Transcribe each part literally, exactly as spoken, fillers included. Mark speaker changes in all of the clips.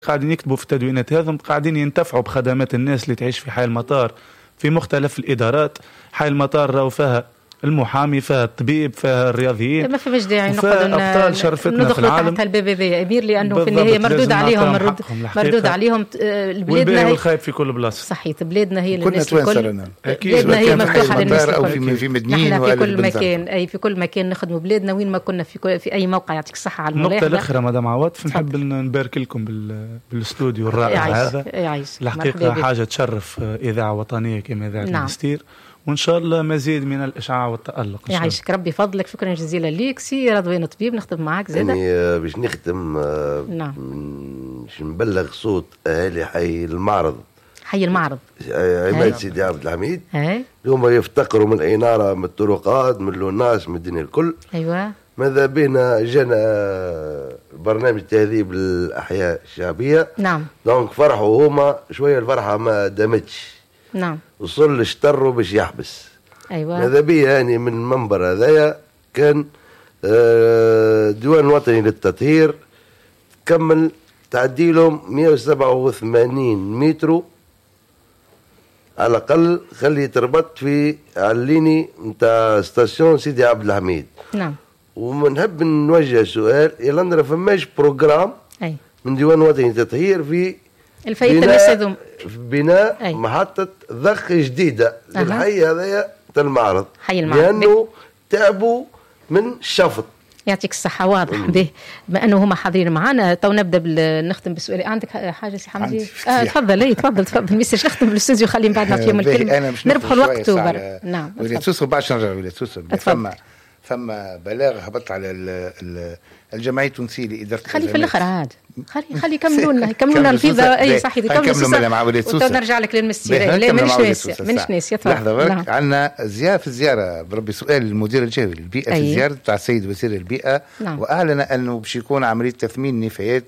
Speaker 1: قاعدين يكتبوا في التدوينات هذم قاعدين ينتفعوا بخدمات الناس اللي تعيش في حي المطار في مختلف الإدارات. حي المطار راهو فيها المحامي، فيها الطبيب، فيها الرياضيين،
Speaker 2: ما فيش داعي
Speaker 1: نقعدوا أبطال شرفتنا في العالم
Speaker 2: تحت البي بي أمير، لأنه في النهاية مردود عليهم مردود, مردود عليهم
Speaker 1: بلادنا هي والخايب في كل بلاصة.
Speaker 2: صحيح، بلادنا هي
Speaker 3: للناس الكل،
Speaker 2: بلادنا هي مفتوحة للناس
Speaker 3: الكل، في في مدنيين
Speaker 2: في كل مكان، أي في كل مكان نخدموا بلادنا وين ما كنا في كل في أي موقع. يعطيك الصحة على الملاحظة.
Speaker 1: النقطة الأخرى مدام عواطف، نحب نبارك لكم بالاستوديو الرائع هذا، الحقيقة حاجة تشرف إذاعة وطنية كما إذاعة المنستير، وإن شاء الله مزيد من الإشعاع والتألق.
Speaker 2: يعيشك ربي فضلك. شكرا جزيلا ليك سي رضوان طبيب، نخدم معك زادة.
Speaker 4: يعني باش نختم،
Speaker 2: نعم،
Speaker 4: باش نبلغ صوت أهالي حي المعرض،
Speaker 2: حي المعرض
Speaker 4: عماد سيدي عبد الحميد، هم يفتقروا من الإنارة، من الطرقات، من اللوناس، من الدنيا الكل.
Speaker 2: أيوة،
Speaker 4: ماذا بينا جانا برنامج تهذيب الأحياء الشعبية.
Speaker 2: نعم،
Speaker 4: دونك فرحوا هما شوية، الفرحة ما دامتش.
Speaker 2: نعم،
Speaker 4: وصل اشتروا باش يحبس.
Speaker 2: أيوة،
Speaker 4: ماذا بيا يعني من المنبر هذايا كان ديوان وطني للتطهير كمل تعديلهم مئة وسبعة وثمانين متر على الأقل، خلي تربط في عليني نتاع ستاسيون سيدي عبد الحميد.
Speaker 2: نعم،
Speaker 4: ونحب نوجه سؤال، يلا نرى فماش بروجرام
Speaker 2: أي
Speaker 4: من ديوان وطني للتطهير في
Speaker 2: الفايت المسدوم
Speaker 4: في بناء أي. محطة ضخ جديدة أه. للحي هذايا تاع المعرض،
Speaker 2: حي المعرض،
Speaker 4: لأنه تعبوا من الشفط.
Speaker 2: يعطيك الصحة. واضح به بأنه هما حاضرين معنا. تو نبدأ نختم بالسؤال. عندك حاجة سي حمدي؟ آه تفضل. اي تفضل تفضل ميساج نختم بالاستوديو، خلي من بعد نعطيهم الكلمة نربحوا الوقت وبر. نعم،
Speaker 3: ولاية سوسة باش نرجع ولاية سوسة. فما فما بلاغ هبط على الجمعية التونسية لإدارة
Speaker 2: خلي في الآخر عاد خلي خلي يكملوا لنا يكملوا لنا الفيزا. اي صح،
Speaker 3: يكملوا مع وليد سوسة
Speaker 2: ونرجع لك للمستير. لا مانيش ناسيه مانيش ناسيه.
Speaker 3: لحظه برك، عندنا زياره في الزياره بربي سؤال المدير الجوي للبيئه في الزياره تاع السيد وزير البيئه. نعم. واعلن انه باش يكون عمليه تثمين نفايات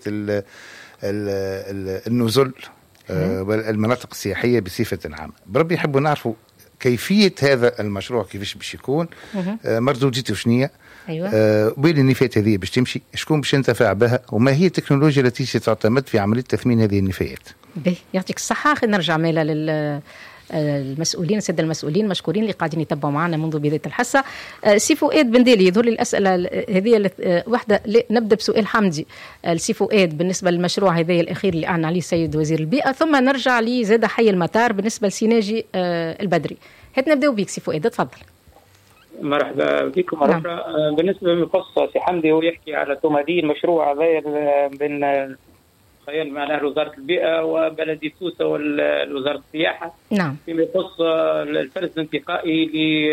Speaker 3: النزل والمناطق السياحيه بصفه عامه. بربي يحبوا نعرفوا كيفيه هذا المشروع، كيفاش باش يكون، مردوديته شنية.
Speaker 2: أيوة.
Speaker 3: آه وين النفايات هذه باش تمشي، شكون باش ينتفع بها، وما هي التكنولوجيا التي ستعتمد في عملية تثمين هذه النفايات.
Speaker 2: به يعطيك الصحة. خلينا نرجع ميلا لل المسؤولين، السادة المسؤولين مشكورين اللي قاعدين يتبعوا معنا منذ بداية الحصة. سي فؤاد بنديلي، يظهر لي الأسئلة هذه واحدة. نبدأ بسؤال حمدي السي فؤاد بالنسبة للمشروع هذا الأخير اللي أعلن عليه السيد وزير البيئة، ثم نرجع لزاد حي المطار بالنسبة لسيناجي البدري. هات نبدأ بيك سي فؤاد، تفضل.
Speaker 5: مرحبا بكم مرة أخرى. نعم. بالنسبة للقصة سي حمدي هو يحكي على تومادي المشروع هذا بين خيال معناه وزارة البيئة وبلدية سوسة ووزارة السياحة.
Speaker 2: نعم.
Speaker 5: فيما يخص الفرز الانتقائي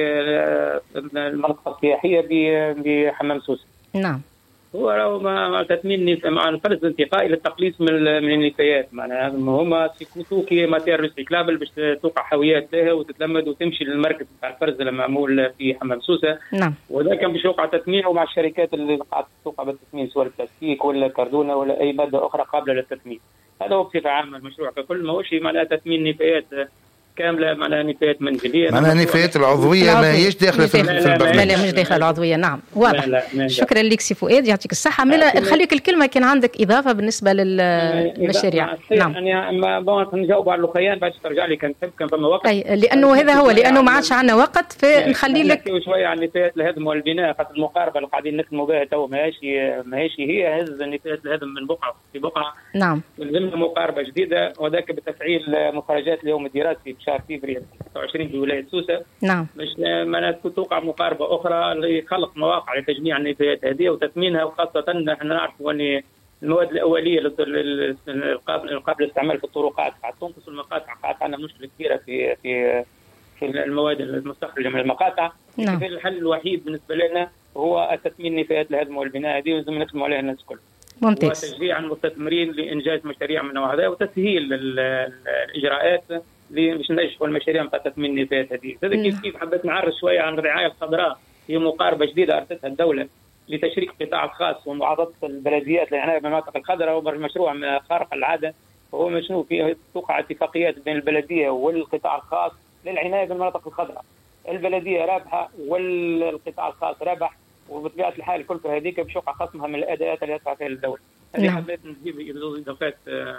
Speaker 5: للمنطقة السياحية بحمام سوسة.
Speaker 2: نعم.
Speaker 5: هو مع تثمين مع الفرز الانتقائي للتقليص من من النفايات، معناها هما سيكوتوكي ماتير ريسيكلابل باش توقع حاويات لها وتتلمد وتمشي للمركز بتاع الفرز اللي معمول في حمام سوسة.
Speaker 2: نعم.
Speaker 5: وذا كان باش يوقع تثمينه مع الشركات اللي قاعده توقع بالتثمين، سواء البلاستيك ولا كاردونه ولا اي ماده اخرى قابله للتثمين. هذا هو بصفه عامه المشروع ككل، ماهوش معناها تثمين نفايات كامله، معناها نفايات منزليه،
Speaker 3: معناها نفايات العضويه ما هيش داخله في البرنامج.
Speaker 2: لا لا مش داخله العضويه. نعم واضح. لا لا شكرا لك سي فؤاد، يعطيك الصحه. ملا نخليك الكلمه كان عندك اضافه بالنسبه للمشاريع. نعم
Speaker 5: يعني ما نجاوب على الاخيان بعد ترجع لي كان تحب كان فما وقت.
Speaker 2: اي لانه هذا هو، لانه ما عادش عندنا وقت، فنخلي لك
Speaker 5: شويه عن نفايات الهدم والبناء، خاطر المقاربه اللي قاعدين نخدموا بها تو ماهيش ماهيش هي هز نفايات الهدم من بقعه في بقعه.
Speaker 2: نعم.
Speaker 5: لازمنا مقاربه جديده، وذاك بتفعيل مخرجات اليوم الدراسي بشهر فبراير ستة وعشرين بولاية سوسة.
Speaker 2: نعم.
Speaker 5: باش معناها توقع مقاربة أخرى لخلق مواقع لتجميع النفايات هذه وتثمينها، وخاصة نحن نعرفوا أن المواد الأولية القابلة للاستعمال في الطرقات قاعد تنقص المقاطع، قاعد عندنا مشكلة كبيرة في في في المواد المستخرجة من المقاطع.
Speaker 2: نعم.
Speaker 5: الحل الوحيد بالنسبة لنا هو تثمين نفايات الهدم والبناء هذه، ولازم نخدموا عليها الناس الكل.
Speaker 2: ممتاز.
Speaker 5: وتشجيع المستثمرين لإنجاز مشاريع من النوع هذا، وتسهيل الإجراءات باش ننجحوا المشاريع نتاع تثمين النفايات هذه. هذا كيف كيف حبيت نعرف شويه عن الرعايه الخضراء، هي مقاربه جديده ارستها الدوله لتشريك القطاع الخاص ومعاضده البلديات للعنايه بالمناطق الخضراء، ومشروع خارق العاده وهو مشنو فيه توقع اتفاقيات بين البلديه والقطاع الخاص للعنايه بالمناطق الخضراء. البلديه رابحه والقطاع الخاص رابح، وبطبيعه الحال كل هذيك باش يوقع خصمها من الاداءات اللي يدفع فيها الدوله. هذه حبيت نجيب اضافات